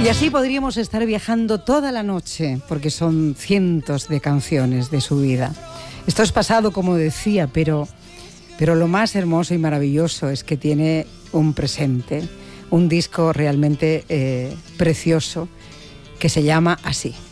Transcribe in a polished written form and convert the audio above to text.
Y así podríamos estar viajando toda la noche, porque son cientos de canciones de su vida. Esto es pasado, como decía, pero lo más hermoso y maravilloso es que tiene un presente, un disco realmente precioso, que se llama así.